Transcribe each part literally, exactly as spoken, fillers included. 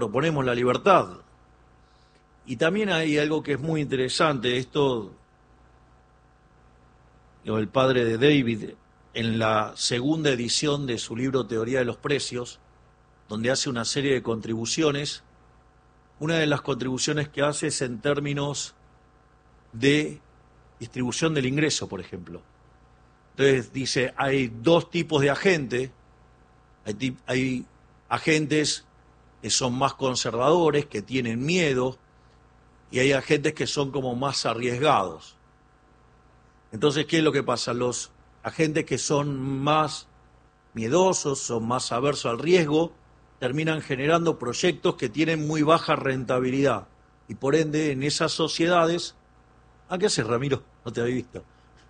proponemos la libertad. Y también hay algo que es muy interesante, esto, el padre de David, en la segunda edición de su libro Teoría de los Precios, donde hace una serie de contribuciones. Una de las contribuciones que hace es en términos de distribución del ingreso, por ejemplo. Entonces dice, hay dos tipos de agentes, hay, hay agentes que son más conservadores, que tienen miedo, y hay agentes que son como más arriesgados. Entonces, ¿qué es lo que pasa? Los agentes que son más miedosos, son más aversos al riesgo, terminan generando proyectos que tienen muy baja rentabilidad. Y por ende, en esas sociedades... ¿Ah, qué haces, Ramiro? No te había visto.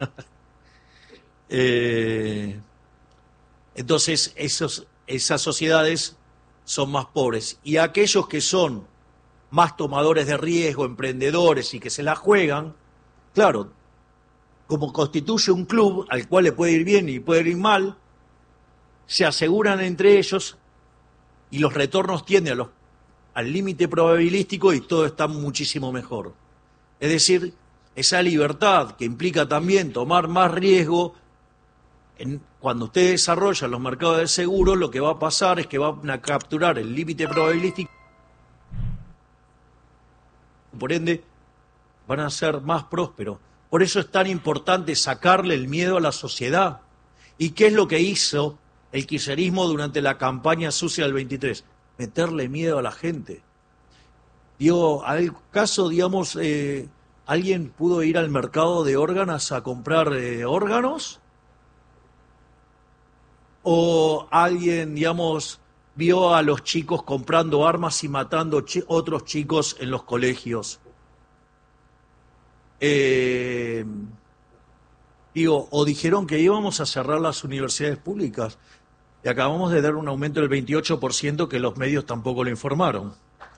eh, entonces, esos, esas sociedades son más pobres. Y aquellos que son más tomadores de riesgo, emprendedores y que se la juegan, claro, como constituye un club al cual le puede ir bien y puede ir mal, se aseguran entre ellos y los retornos tienden a los, al límite probabilístico y todo está muchísimo mejor. Es decir, esa libertad que implica también tomar más riesgo, en, cuando usted desarrolla los mercados de seguros, lo que va a pasar es que van a capturar el límite probabilístico, por ende van a ser más prósperos. Por eso es tan importante sacarle el miedo a la sociedad. ¿Y qué es lo que hizo el kirchnerismo durante la campaña sucia del veintitrés? Meterle miedo a la gente. Digo, al caso, digamos, eh, ¿alguien pudo ir al mercado de órganos a comprar eh, órganos? ¿O alguien, digamos, vio a los chicos comprando armas y matando chi- otros chicos en los colegios? Eh, digo, o dijeron que íbamos a cerrar las universidades públicas y acabamos de dar un aumento del veintiocho por ciento que los medios tampoco lo informaron.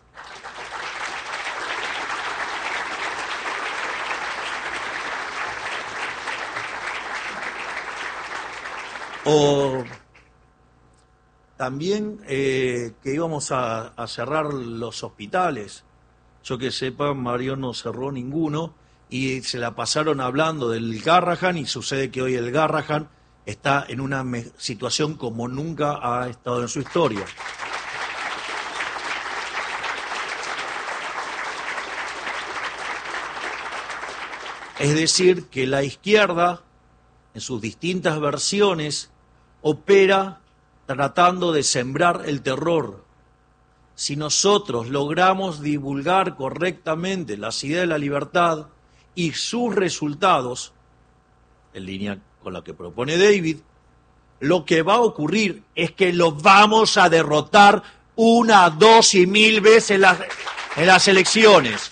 O también eh, que íbamos a, a cerrar los hospitales. Yo que sepa, Mario no cerró ninguno y se la pasaron hablando del Garrahan y sucede que hoy el Garrahan está en una me- situación como nunca ha estado en su historia. Es decir, que la izquierda, en sus distintas versiones, opera tratando de sembrar el terror. Si nosotros logramos divulgar correctamente las ideas de la libertad y sus resultados, en línea con lo que propone David, lo que va a ocurrir es que lo vamos a derrotar una, dos y mil veces en las, en las elecciones.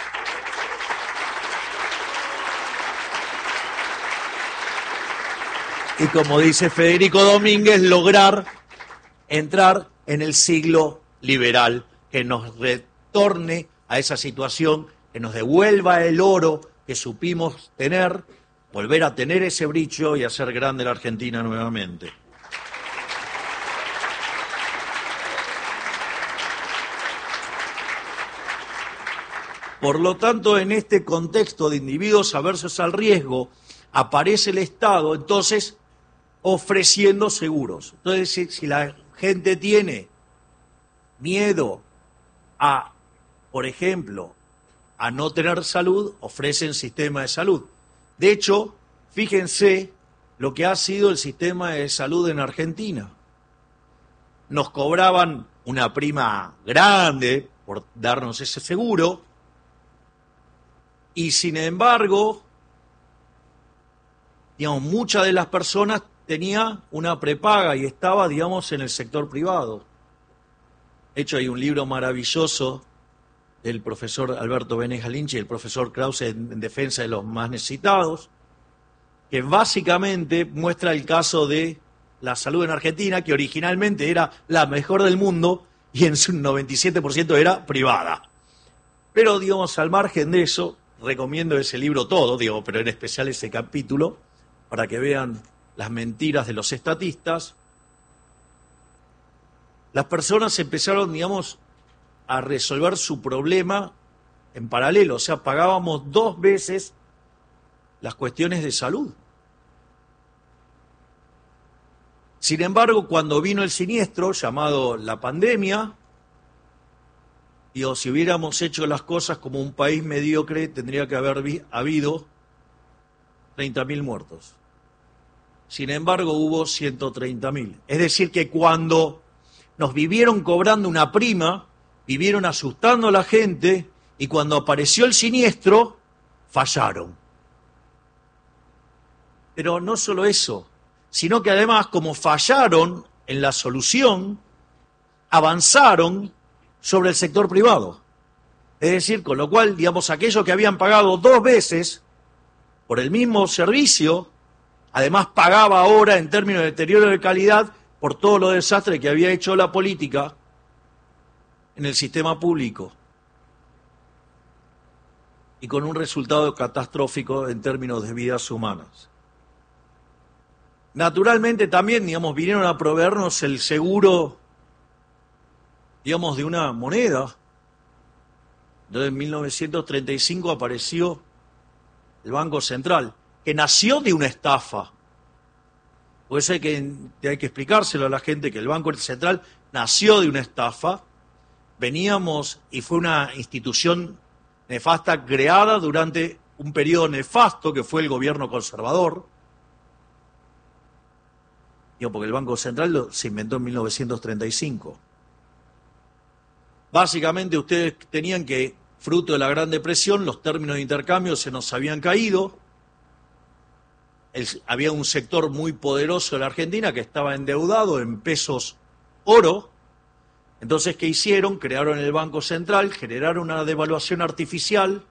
Y como dice Federico Domínguez, lograr entrar en el siglo liberal, que nos retorne a esa situación, que nos devuelva el oro que supimos tener, volver a tener ese brillo y hacer grande la Argentina nuevamente. Por lo tanto, en este contexto de individuos aversos al riesgo, aparece el Estado, entonces, ofreciendo seguros. Entonces, si, si la gente tiene miedo a, por ejemplo, a no tener salud, ofrecen sistema de salud. De hecho, fíjense lo que ha sido el sistema de salud en Argentina. Nos cobraban una prima grande por darnos ese seguro y, sin embargo, digamos, muchas de las personas tenía una prepaga y estaba, digamos, en el sector privado. De hecho, hay un libro maravilloso del profesor Alberto Benes Galinchi y el profesor Krause en, en defensa de los más necesitados, que básicamente muestra el caso de la salud en Argentina, que originalmente era la mejor del mundo y en su noventa y siete por ciento era privada. Pero, digamos, al margen de eso, recomiendo ese libro todo, digo, pero en especial ese capítulo, para que vean las mentiras de los estatistas. Las personas empezaron, digamos, a resolver su problema en paralelo, o sea, pagábamos dos veces las cuestiones de salud. Sin embargo, cuando vino el siniestro llamado la pandemia, digo, si hubiéramos hecho las cosas como un país mediocre, tendría que haber vi- habido treinta mil muertos. Sin embargo, hubo ciento treinta mil. Es decir, que cuando nos vivieron cobrando una prima, vivieron asustando a la gente, y cuando apareció el siniestro, fallaron. Pero no solo eso, sino que además, como fallaron en la solución, avanzaron sobre el sector privado. Es decir, con lo cual, digamos, aquellos que habían pagado dos veces por el mismo servicio, además pagaba ahora en términos de deterioro de calidad por todo lo desastre que había hecho la política en el sistema público. Y con un resultado catastrófico en términos de vidas humanas. Naturalmente también, digamos, vinieron a proveernos el seguro, digamos, de una moneda. Entonces, en mil novecientos treinta y cinco apareció el Banco Central, que nació de una estafa. Por eso hay que, hay que explicárselo a la gente que el Banco Central nació de una estafa. Veníamos, y fue una institución nefasta creada durante un periodo nefasto que fue el gobierno conservador. Digo, porque el Banco Central lo, se inventó en mil novecientos treinta y cinco. Básicamente ustedes tenían que, fruto de la Gran Depresión, los términos de intercambio se nos habían caído. El, había un sector muy poderoso de la Argentina que estaba endeudado en pesos oro. Entonces, ¿qué hicieron? Crearon el Banco Central, generaron una devaluación artificial.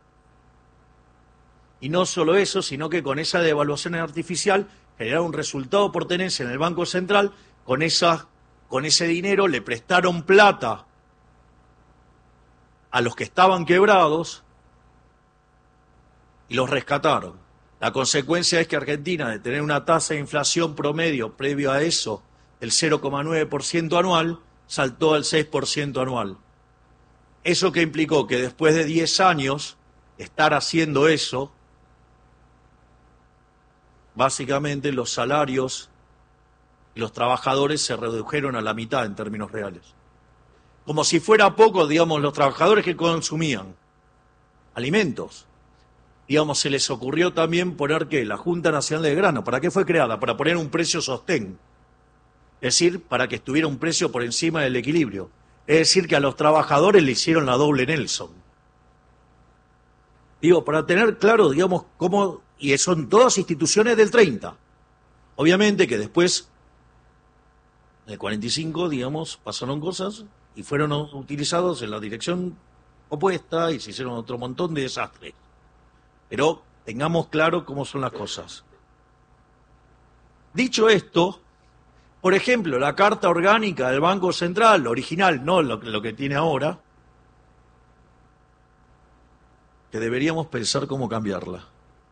Y no solo eso, sino que con esa devaluación artificial generaron un resultado por tenencia en el Banco Central. Con, esa, con ese dinero le prestaron plata a los que estaban quebrados y los rescataron. La consecuencia es que Argentina, de tener una tasa de inflación promedio previo a eso del cero coma nueve por ciento anual, saltó al seis por ciento anual. ¿Eso que implicó? Que después de diez años de estar haciendo eso, básicamente los salarios y los trabajadores se redujeron a la mitad en términos reales. Como si fuera poco, digamos, los trabajadores que consumían alimentos, digamos, se les ocurrió también poner, ¿qué? La Junta Nacional de Grano. ¿Para qué fue creada? Para poner un precio sostén. Es decir, para que estuviera un precio por encima del equilibrio. Es decir, que a los trabajadores le hicieron la doble Nelson. Digo, para tener claro, digamos, cómo... Y son todas instituciones del treinta. Obviamente que después, en el cuarenta y cinco, digamos, pasaron cosas y fueron utilizados en la dirección opuesta y se hicieron otro montón de desastres. Pero tengamos claro cómo son las cosas. Dicho esto, por ejemplo, la Carta Orgánica del Banco Central, original, no lo, lo que tiene ahora, que deberíamos pensar cómo cambiarla.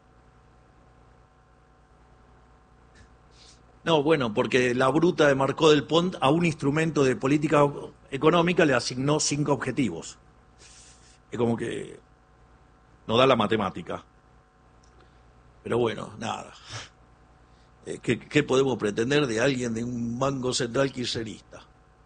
No, bueno, porque la bruta de Marcó del Pont a un instrumento de política económica le asignó cinco objetivos. Es como que no da la matemática. Pero bueno, nada. ¿Qué, qué podemos pretender de alguien de un Banco Central kirchnerista?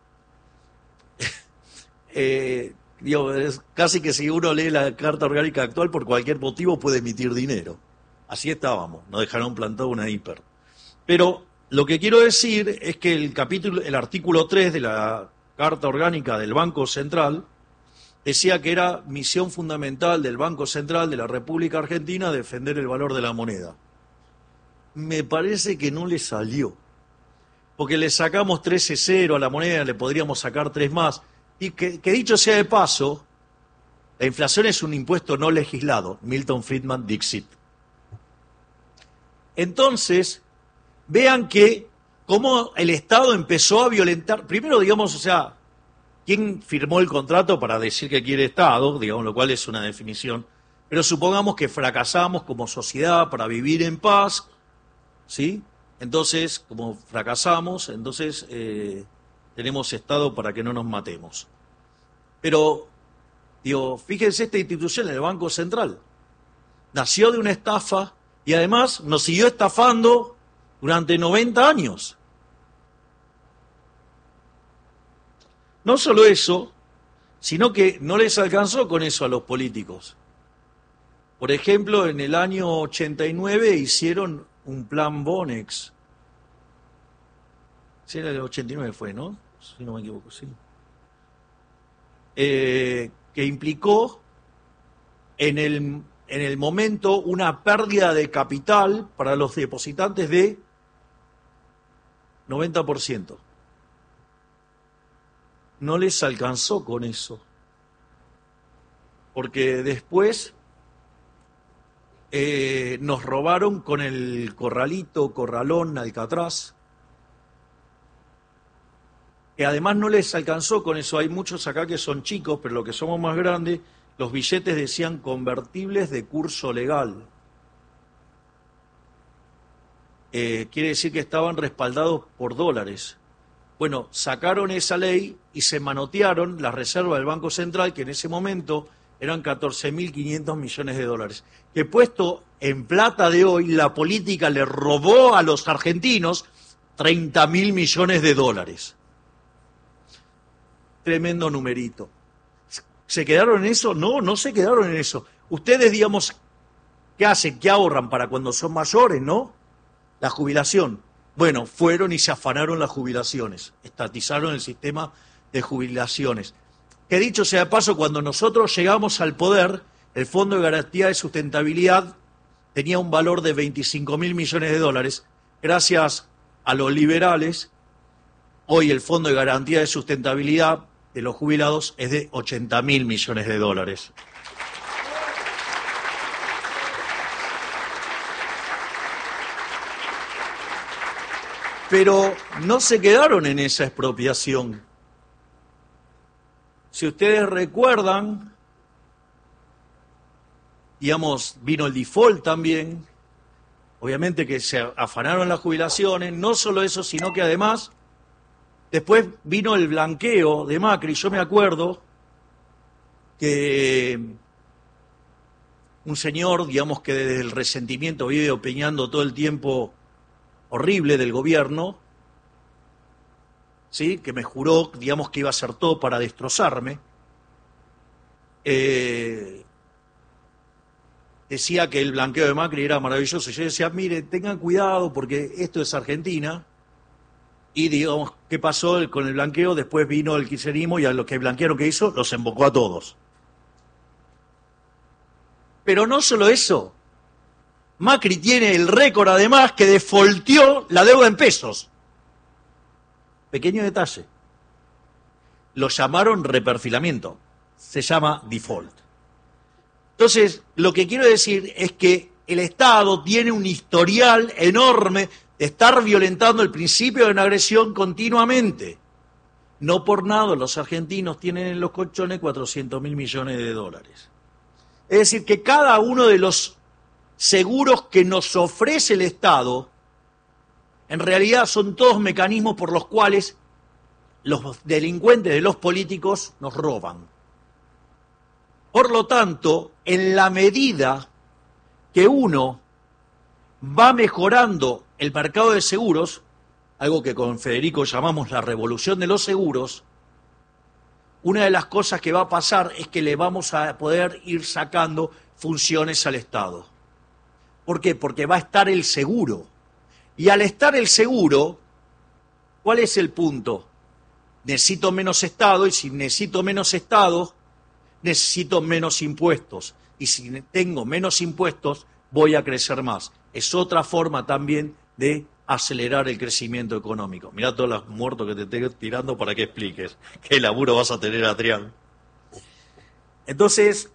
eh, digo, es casi que si uno lee la Carta Orgánica actual, por cualquier motivo puede emitir dinero. Así estábamos, nos dejaron plantado una hiper. Pero lo que quiero decir es que el capítulo, el artículo tres de la Carta Orgánica del Banco Central decía que era misión fundamental del Banco Central de la República Argentina defender el valor de la moneda. Me parece que no le salió, porque le sacamos trece cero a la moneda, le podríamos sacar tres más, y que, que dicho sea de paso, la inflación es un impuesto no legislado, Milton Friedman Dixit. Entonces, vean que cómo el Estado empezó a violentar, primero digamos, o sea, ¿quién firmó el contrato para decir que quiere Estado? Digamos, lo cual es una definición, pero supongamos que fracasamos como sociedad para vivir en paz, ¿sí? Entonces, como fracasamos, entonces eh, tenemos Estado para que no nos matemos. Pero Digo, fíjense esta institución, el Banco Central, nació de una estafa y además nos siguió estafando durante noventa años. No solo eso, sino que no les alcanzó con eso a los políticos. Por ejemplo, en el año ochenta y nueve hicieron un plan Bonex. Sí, era el ochenta y nueve fue, ¿no? Si no me equivoco, sí. Eh, que implicó en el, en el momento una pérdida de capital para los depositantes de noventa por ciento. No les alcanzó con eso, porque después eh, nos robaron con el corralito, corralón, Alcatraz, que además no les alcanzó con eso. Hay muchos acá que son chicos, pero los que somos más grandes, los billetes decían convertibles de curso legal. Eh, quiere decir que estaban respaldados por dólares. Bueno, sacaron esa ley y se manotearon las reservas del Banco Central, que en ese momento eran catorce mil quinientos millones de dólares. Que puesto en plata de hoy, la política le robó a los argentinos treinta mil millones de dólares. Tremendo numerito. ¿Se quedaron en eso? No, no se quedaron en eso. Ustedes, digamos, ¿qué hacen? ¿Qué ahorran para cuando son mayores, no? La jubilación. Bueno, fueron y se afanaron las jubilaciones, estatizaron el sistema de jubilaciones. Que dicho sea de paso, cuando nosotros llegamos al poder, el Fondo de Garantía de Sustentabilidad tenía un valor de veinticinco mil millones de dólares. Gracias a los liberales, hoy el Fondo de Garantía de Sustentabilidad de los jubilados es de ochenta mil millones de dólares. Pero no se quedaron en esa expropiación. Si ustedes recuerdan, digamos, vino el default también, obviamente que se afanaron las jubilaciones, no solo eso, sino que además, después vino el blanqueo de Macri. Yo me acuerdo que un señor, digamos que desde el resentimiento vive opinando todo el tiempo horrible del gobierno, ¿sí? Que me juró, digamos, que iba a hacer todo para destrozarme. Eh, decía que el blanqueo de Macri era maravilloso. Yo decía, mire, tengan cuidado porque esto es Argentina. Y digamos, ¿qué pasó con el blanqueo? Después vino el kirchnerismo y a los que blanquearon que hizo, los embocó a todos. Pero no solo eso. Macri tiene el récord, además, que defaulteó la deuda en pesos. Pequeño detalle. Lo llamaron reperfilamiento. Se llama default. Entonces, lo que quiero decir es que el Estado tiene un historial enorme de estar violentando el principio de no agresión continuamente. No por nada los argentinos tienen en los colchones cuatrocientos mil millones de dólares. Es decir, que cada uno de los seguros que nos ofrece el Estado, en realidad son todos mecanismos por los cuales los delincuentes de los políticos nos roban. Por lo tanto, en la medida que uno va mejorando el mercado de seguros, algo que con Federico llamamos la revolución de los seguros, una de las cosas que va a pasar es que le vamos a poder ir sacando funciones al Estado. ¿Por qué? Porque va a estar el seguro. Y al estar el seguro, ¿cuál es el punto? Necesito menos Estado, y si necesito menos Estado, necesito menos impuestos. Y si tengo menos impuestos, voy a crecer más. Es otra forma también de acelerar el crecimiento económico. Mirá todos los muertos que te estoy tirando para que expliques qué laburo vas a tener, Adrián. Entonces,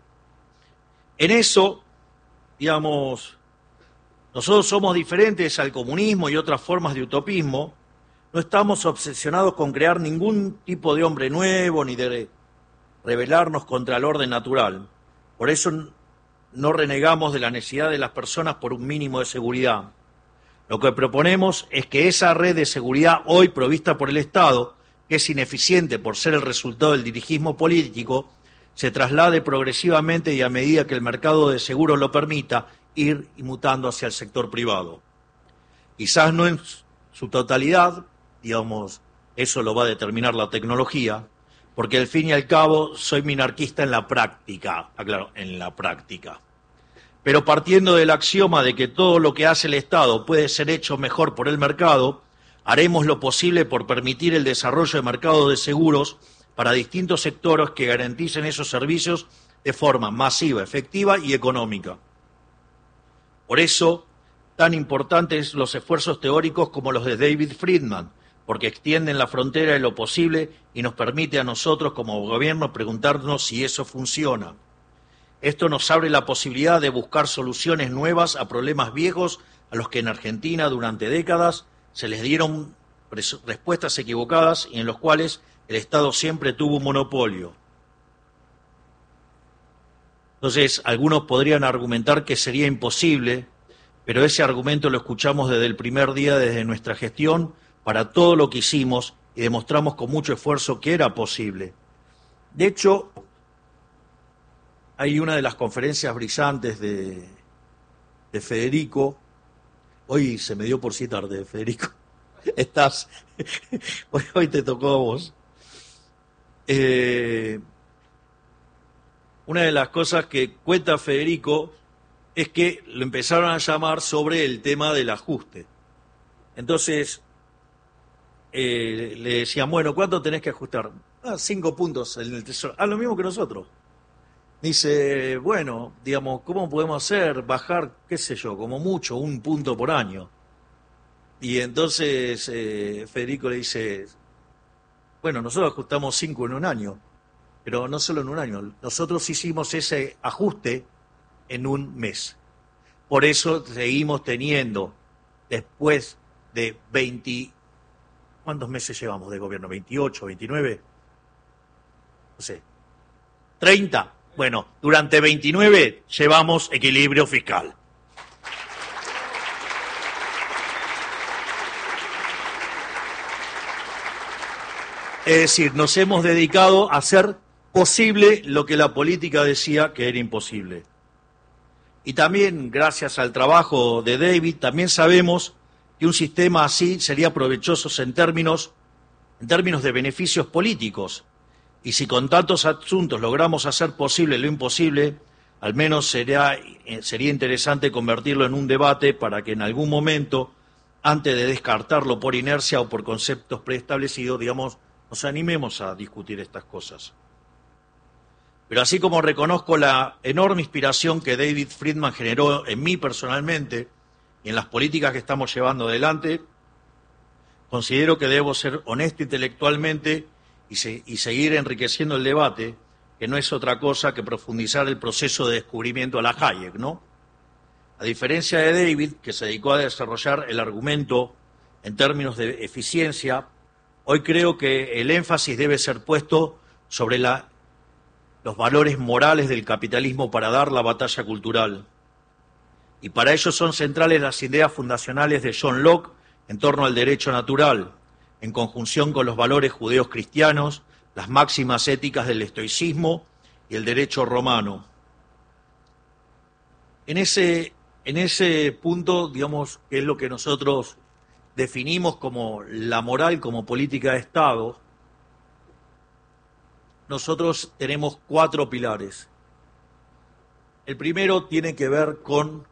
en eso, digamos, nosotros somos diferentes al comunismo y otras formas de utopismo. No estamos obsesionados con crear ningún tipo de hombre nuevo ni de rebelarnos contra el orden natural. Por eso no renegamos de la necesidad de las personas por un mínimo de seguridad. Lo que proponemos es que esa red de seguridad hoy provista por el Estado, que es ineficiente por ser el resultado del dirigismo político, se traslade progresivamente y a medida que el mercado de seguros lo permita, ir mutando hacia el sector privado. Quizás no en su totalidad, digamos, eso lo va a determinar la tecnología, porque al fin y al cabo soy minarquista en la práctica, aclaro, en la práctica. Pero partiendo del axioma de que todo lo que hace el Estado puede ser hecho mejor por el mercado, haremos lo posible por permitir el desarrollo de mercados de seguros para distintos sectores que garanticen esos servicios de forma masiva, efectiva y económica. Por eso, tan importantes los esfuerzos teóricos como los de David Friedman, porque extienden la frontera de lo posible y nos permite a nosotros como gobierno preguntarnos si eso funciona. Esto nos abre la posibilidad de buscar soluciones nuevas a problemas viejos a los que en Argentina durante décadas se les dieron respuestas equivocadas y en los cuales el Estado siempre tuvo un monopolio. Entonces, algunos podrían argumentar que sería imposible, pero ese argumento lo escuchamos desde el primer día, desde nuestra gestión, para todo lo que hicimos y demostramos con mucho esfuerzo que era posible. De hecho, hay una de las conferencias brillantes de, de Federico. Hoy se me dio por sí tarde, Federico. Estás. Hoy, hoy te tocó a vos. Eh, una de las cosas que cuenta Federico es que lo empezaron a llamar sobre el tema del ajuste. Entonces, eh, le decían, bueno, ¿cuánto tenés que ajustar? Ah, cinco puntos en el tesoro. Ah, lo mismo que nosotros. Dice, bueno, digamos, ¿cómo podemos hacer? Bajar, qué sé yo, como mucho, un punto por año. Y entonces eh, Federico le dice, bueno, nosotros ajustamos cinco en un año, pero no solo en un año, nosotros hicimos ese ajuste en un mes. Por eso seguimos teniendo, después de veinte, ¿cuántos meses llevamos de gobierno? ¿veintiocho, veintinueve? No sé, ¿treinta? Bueno, durante veintinueve llevamos equilibrio fiscal. Es decir, nos hemos dedicado a hacer posible lo que la política decía que era imposible. Y también, gracias al trabajo de David, también sabemos que un sistema así sería provechoso en términos, en términos de beneficios políticos. Y si con tantos asuntos logramos hacer posible lo imposible, al menos sería, sería interesante convertirlo en un debate para que en algún momento, antes de descartarlo por inercia o por conceptos preestablecidos, digamos, nos animemos a discutir estas cosas. Pero así como reconozco la enorme inspiración que David Friedman generó en mí personalmente y en las políticas que estamos llevando adelante, considero que debo ser honesto intelectualmente y, se, y seguir enriqueciendo el debate, que no es otra cosa que profundizar el proceso de descubrimiento a la Hayek, ¿no? A diferencia de David, que se dedicó a desarrollar el argumento en términos de eficiencia, hoy creo que el énfasis debe ser puesto sobre la, los valores morales del capitalismo para dar la batalla cultural. Y para ello son centrales las ideas fundacionales de John Locke en torno al derecho natural, en conjunción con los valores judeos cristianos, las máximas éticas del estoicismo y el derecho romano. En ese, en ese punto, digamos, que es lo que nosotros definimos como la moral, como política de Estado, nosotros tenemos cuatro pilares. El primero tiene que ver con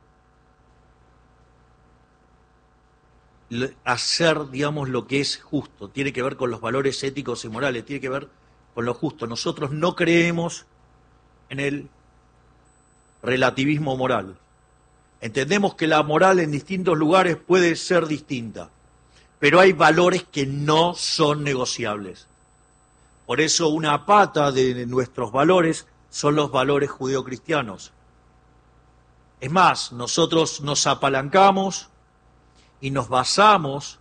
hacer, digamos, lo que es justo, tiene que ver con los valores éticos y morales, tiene que ver con lo justo. Nosotros no creemos en el relativismo moral. Entendemos que la moral en distintos lugares puede ser distinta, pero hay valores que no son negociables. Por eso una pata de nuestros valores son los valores judeocristianos. Es más, nosotros nos apalancamos y nos basamos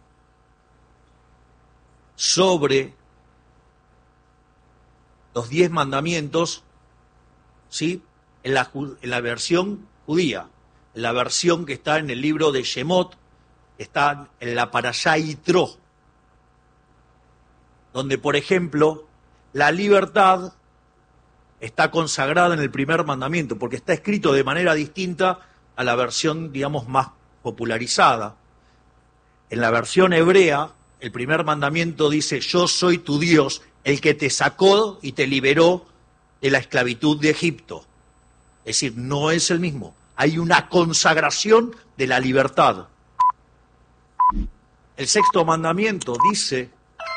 sobre los diez mandamientos, ¿sí?, en la, en la versión judía, en la versión que está en el libro de Shemot, está en la Parashá Yitro, donde, por ejemplo, la libertad está consagrada en el primer mandamiento, porque está escrito de manera distinta a la versión, digamos, más popularizada. En la versión hebrea, el primer mandamiento dice: yo soy tu Dios, el que te sacó y te liberó de la esclavitud de Egipto. Es decir, no es el mismo. Hay una consagración de la libertad. El sexto mandamiento dice: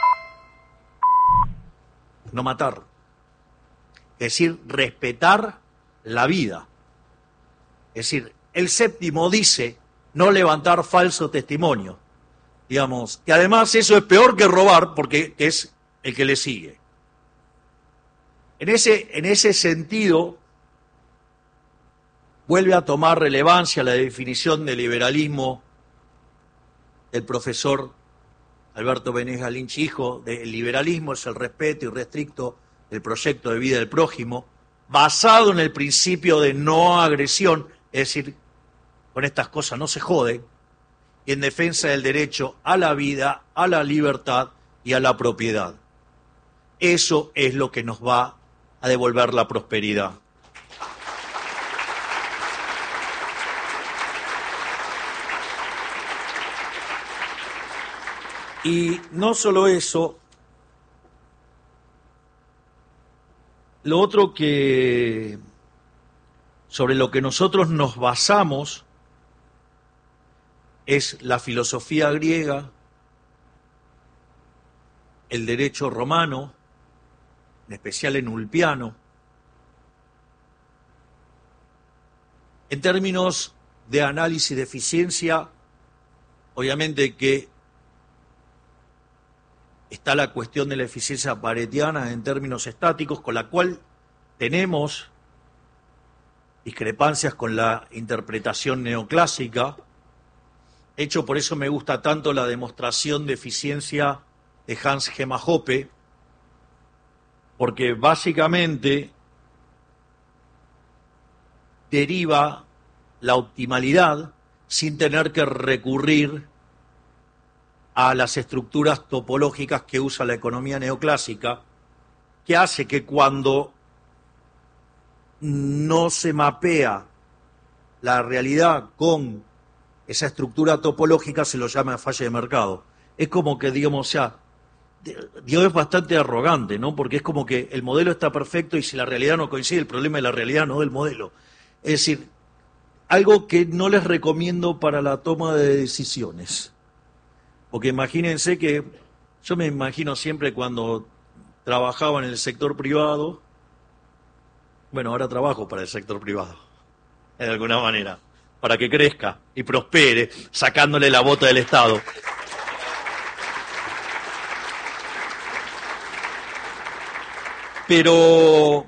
no matar. Es decir, respetar la vida. Es decir, el séptimo dice: no levantar falso testimonio. Digamos, que además eso es peor que robar, porque es el que le sigue. En ese, en ese sentido, vuelve a tomar relevancia la definición de liberalismo del profesor Alberto Benegas Lynch, hijo. El liberalismo es el respeto irrestricto del proyecto de vida del prójimo, basado en el principio de no agresión, es decir, con estas cosas no se jode, y en defensa del derecho a la vida, a la libertad y a la propiedad. Eso es lo que nos va a devolver la prosperidad. Y no solo eso, lo otro que sobre lo que nosotros nos basamos es la filosofía griega, el derecho romano, en especial en Ulpiano. En términos de análisis de eficiencia, obviamente que está la cuestión de la eficiencia paretiana en términos estáticos, con la cual tenemos discrepancias con la interpretación neoclásica. De hecho, por eso me gusta tanto la demostración de eficiencia de Hans Gemma Hoppe, porque básicamente deriva la optimalidad sin tener que recurrir a las estructuras topológicas que usa la economía neoclásica, que hace que cuando no se mapea la realidad con esa estructura topológica se lo llama falla de mercado. Es como que, digamos, o sea, Dios es bastante arrogante, ¿no? Porque es como que el modelo está perfecto y si la realidad no coincide, el problema es la realidad, no del modelo. Es decir, algo que no les recomiendo para la toma de decisiones. Porque imagínense que, yo me imagino siempre cuando trabajaba en el sector privado, bueno, ahora trabajo para el sector privado, de alguna manera, para que crezca y prospere, sacándole la bota del Estado. Pero,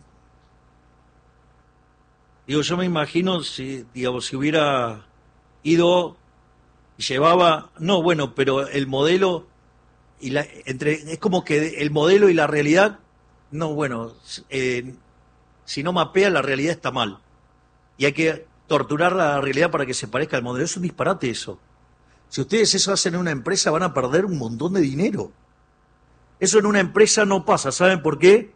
digo, yo me imagino si, digamos, si hubiera ido y llevaba, no, bueno, pero el modelo, y la, entre, es como que el modelo y la realidad, no, bueno, eh, si no mapea la realidad está mal. Y hay que torturar la realidad para que se parezca al modelo. Es un disparate eso. Si ustedes eso hacen en una empresa van a perder un montón de dinero. Eso en una empresa no pasa. ¿Saben por qué?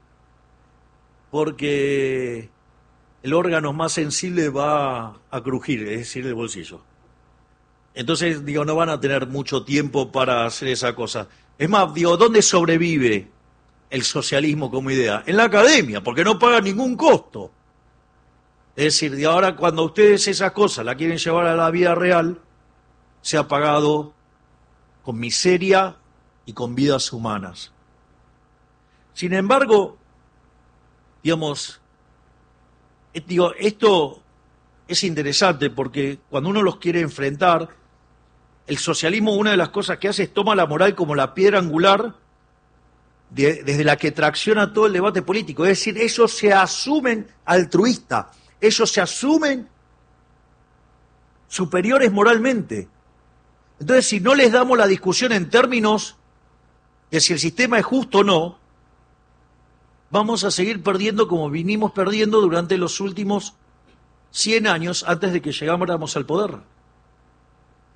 Porque el órgano más sensible va a crujir, es decir, el bolsillo. Entonces, digo, no van a tener mucho tiempo para hacer esa cosa. Es más, digo, ¿dónde sobrevive el socialismo como idea? En la academia, porque no paga ningún costo. Es decir, de ahora cuando ustedes esas cosas la quieren llevar a la vida real, se ha pagado con miseria y con vidas humanas. Sin embargo, digamos, digo, esto es interesante porque cuando uno los quiere enfrentar, el socialismo, una de las cosas que hace es toma la moral como la piedra angular de, desde la que tracciona todo el debate político. Es decir, ellos se asumen altruistas, ellos se asumen superiores moralmente. Entonces, si no les damos la discusión en términos de si el sistema es justo o no, vamos a seguir perdiendo como vinimos perdiendo durante los últimos cien años antes de que llegáramos al poder.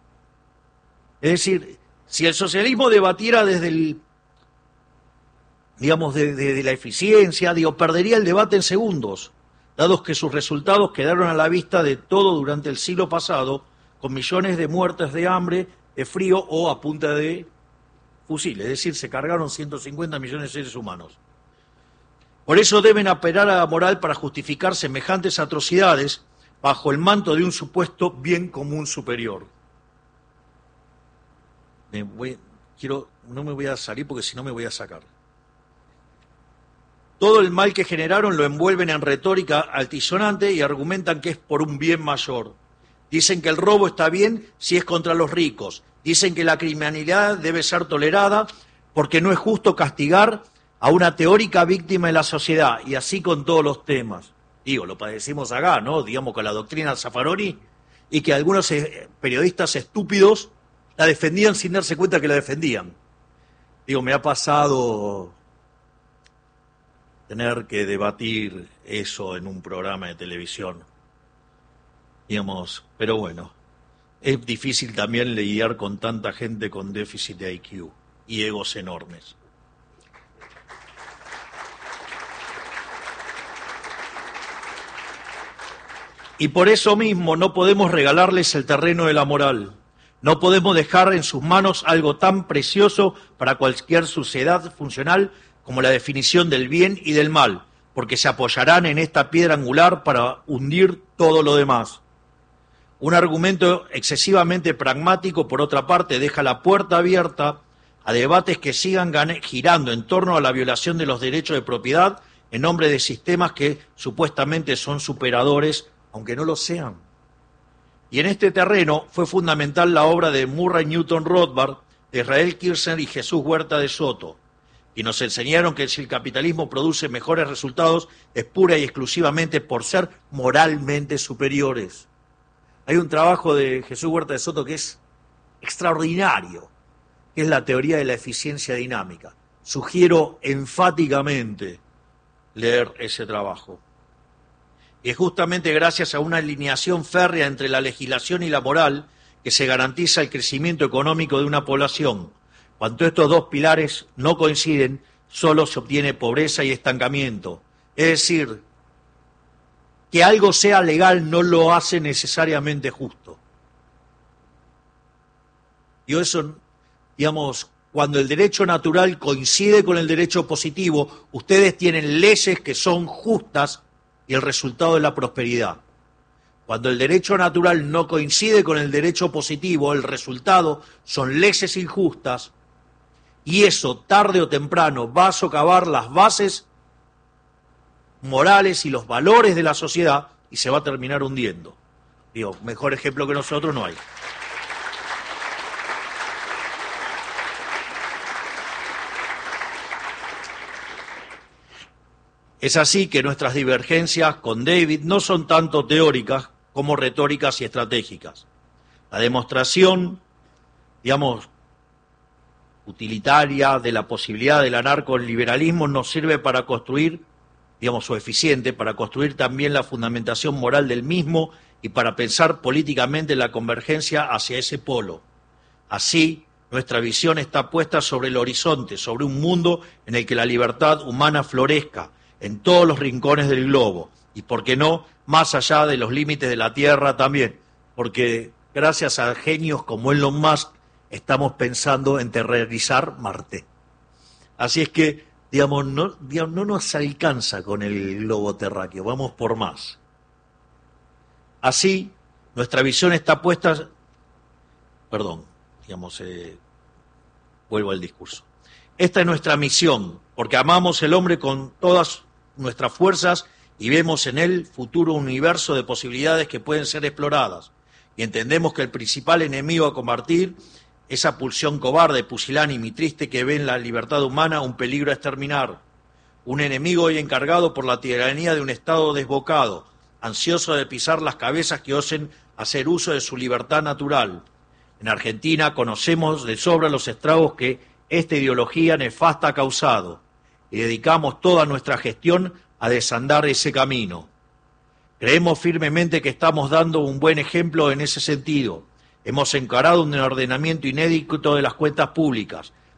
Es decir, si el socialismo debatiera desde el digamos, de, de, de la eficiencia, digo, perdería el debate en segundos, dados que sus resultados quedaron a la vista de todo durante el siglo pasado, con millones de muertes de hambre, de frío o a punta de fusil, es decir, se cargaron ciento cincuenta millones de seres humanos. Por eso deben apelar a la moral para justificar semejantes atrocidades bajo el manto de un supuesto bien común superior. Me voy, quiero, no me voy a salir porque si no me voy a sacar. Todo el mal que generaron lo envuelven en retórica altisonante y argumentan que es por un bien mayor. Dicen que el robo está bien si es contra los ricos. Dicen que la criminalidad debe ser tolerada porque no es justo castigar a una teórica víctima de la sociedad. Y así con todos los temas. Digo, lo padecimos acá, ¿no? Digamos, con la doctrina Zaffaroni, y que algunos periodistas estúpidos la defendían sin darse cuenta que la defendían. Digo, me ha pasado tener que debatir eso en un programa de televisión, digamos, pero bueno, es difícil también lidiar con tanta gente con déficit de I Q y egos enormes. Y por eso mismo no podemos regalarles el terreno de la moral. No podemos dejar en sus manos algo tan precioso para cualquier sociedad funcional como la definición del bien y del mal, porque se apoyarán en esta piedra angular para hundir todo lo demás. Un argumento excesivamente pragmático, por otra parte, deja la puerta abierta a debates que sigan girando en torno a la violación de los derechos de propiedad en nombre de sistemas que supuestamente son superadores, aunque no lo sean. Y en este terreno fue fundamental la obra de Murray Newton Rothbard, de Israel Kirzner y Jesús Huerta de Soto, y nos enseñaron que si el capitalismo produce mejores resultados es pura y exclusivamente por ser moralmente superiores. Hay un trabajo de Jesús Huerta de Soto que es extraordinario, que es la teoría de la eficiencia dinámica. Sugiero enfáticamente leer ese trabajo. Y es justamente gracias a una alineación férrea entre la legislación y la moral que se garantiza el crecimiento económico de una población. Cuando estos dos pilares no coinciden, solo se obtiene pobreza y estancamiento. Es decir, que algo sea legal no lo hace necesariamente justo. Y eso, digamos, cuando el derecho natural coincide con el derecho positivo, ustedes tienen leyes que son justas y el resultado es la prosperidad. Cuando el derecho natural no coincide con el derecho positivo, el resultado son leyes injustas, y eso, tarde o temprano, va a socavar las bases morales y los valores de la sociedad y se va a terminar hundiendo. Digo, mejor ejemplo que nosotros no hay. Es así que nuestras divergencias con David no son tanto teóricas como retóricas y estratégicas. La demostración, digamos, utilitaria de la posibilidad del anarcoliberalismo nos sirve para construir, digamos, o eficiente, para construir también la fundamentación moral del mismo y para pensar políticamente la convergencia hacia ese polo. Así, nuestra visión está puesta sobre el horizonte, sobre un mundo en el que la libertad humana florezca en todos los rincones del globo y, por qué no, más allá de los límites de la Tierra también, porque gracias a genios como Elon Musk estamos pensando en terrorizar Marte. Así es que, digamos, no, digamos, no nos alcanza con el globo terráqueo, vamos por más. Así, nuestra visión está puesta, perdón, digamos, eh, vuelvo al discurso. Esta es nuestra misión, porque amamos el hombre con todas nuestras fuerzas y vemos en él futuro universo de posibilidades que pueden ser exploradas. Y entendemos que el principal enemigo a combatir, esa pulsión cobarde, pusilánime y triste que ve en la libertad humana un peligro a exterminar. Un enemigo hoy encargado por la tiranía de un Estado desbocado, ansioso de pisar las cabezas que osen hacer uso de su libertad natural. En Argentina conocemos de sobra los estragos que esta ideología nefasta ha causado y dedicamos toda nuestra gestión a desandar ese camino. Creemos firmemente que estamos dando un buen ejemplo en ese sentido. Hemos encarado un ordenamiento inédito de las cuentas públicas,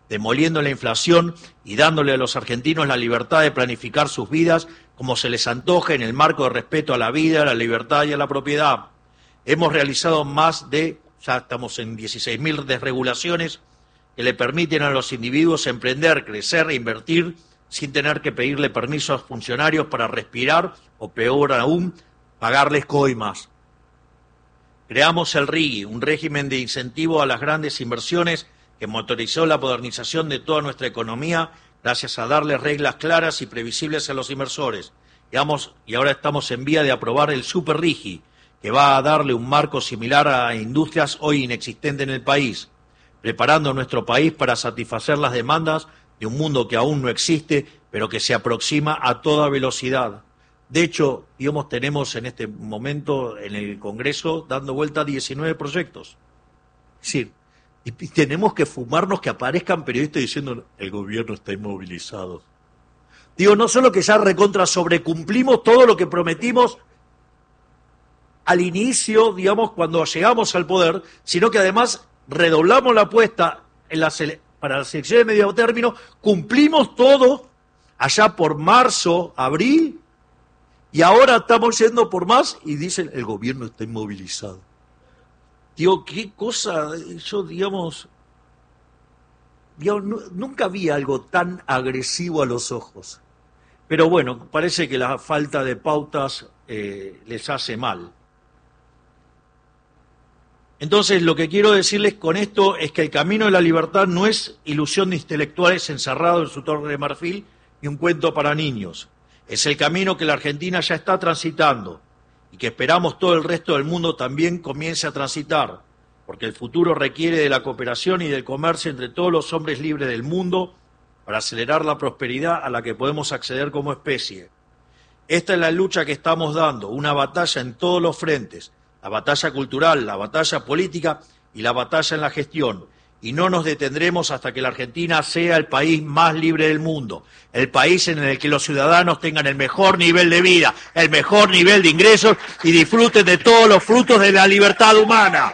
demoliendo la inflación y dándole a los argentinos la libertad de planificar sus vidas como se les antoje en el marco de respeto a la vida, a la libertad y a la propiedad. Hemos realizado más de, ya estamos en dieciséis mil desregulaciones que le permiten a los individuos emprender, crecer e invertir sin tener que pedirle permiso a los funcionarios para respirar o, peor aún, pagarles coimas. Creamos el R I G I, un régimen de incentivo a las grandes inversiones que motorizó la modernización de toda nuestra economía gracias a darle reglas claras y previsibles a los inversores. Y, vamos, y ahora estamos en vía de aprobar el Super R I G I, que va a darle un marco similar a industrias hoy inexistentes en el país, preparando a nuestro país para satisfacer las demandas de un mundo que aún no existe, pero que se aproxima a toda velocidad. De hecho, digamos, tenemos en este momento en el Congreso dando vuelta diecinueve proyectos. Es decir, y tenemos que fumarnos que aparezcan periodistas diciendo el gobierno está inmovilizado. Digo, no solo que ya recontra sobrecumplimos todo lo que prometimos al inicio, digamos, cuando llegamos al poder, sino que además redoblamos la apuesta en la sele- para las elecciones de medio término, cumplimos todo allá por marzo, abril, y ahora estamos yendo por más y dicen el gobierno está inmovilizado. Digo, qué cosa, yo digamos, digamos no, nunca vi algo tan agresivo a los ojos. Pero bueno, parece que la falta de pautas eh, les hace mal. Entonces, lo que quiero decirles con esto es que el camino de la libertad no es ilusión de intelectuales encerrados en su torre de marfil y un cuento para niños. Es el camino que la Argentina ya está transitando y que esperamos todo el resto del mundo también comience a transitar, porque el futuro requiere de la cooperación y del comercio entre todos los hombres libres del mundo para acelerar la prosperidad a la que podemos acceder como especie. Esta es la lucha que estamos dando, una batalla en todos los frentes, la batalla cultural, la batalla política y la batalla en la gestión. Y no nos detendremos hasta que la Argentina sea el país más libre del mundo, el país en el que los ciudadanos tengan el mejor nivel de vida, el mejor nivel de ingresos y disfruten de todos los frutos de la libertad humana.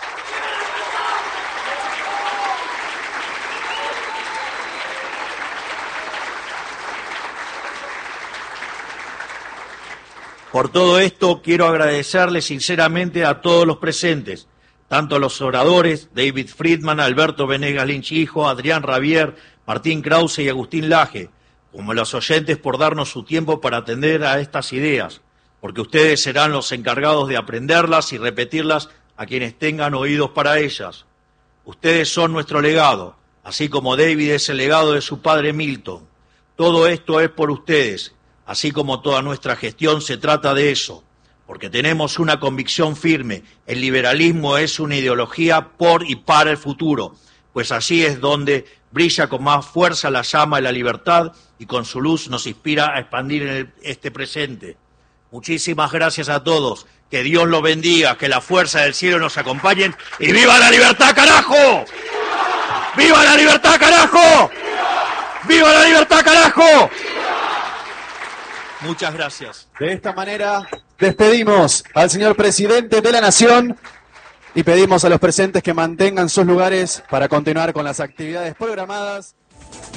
Por todo esto, quiero agradecerle sinceramente a todos los presentes, tanto a los oradores, David Friedman, Alberto Venegas Lynch hijo, Adrián Rabier, Martín Krause y Agustín Laje, como a los oyentes por darnos su tiempo para atender a estas ideas, porque ustedes serán los encargados de aprenderlas y repetirlas a quienes tengan oídos para ellas. Ustedes son nuestro legado, así como David es el legado de su padre Milton. Todo esto es por ustedes. Así como toda nuestra gestión se trata de eso, porque tenemos una convicción firme, el liberalismo es una ideología por y para el futuro, pues allí es donde brilla con más fuerza la llama de la libertad y con su luz nos inspira a expandir en el, este presente. Muchísimas gracias a todos, que Dios los bendiga, que la fuerza del cielo nos acompañen y ¡viva la libertad, carajo! ¡Viva la libertad, carajo! ¡Viva la libertad, carajo! Muchas gracias. De esta manera despedimos al señor presidente de la Nación y pedimos a los presentes que mantengan sus lugares para continuar con las actividades programadas.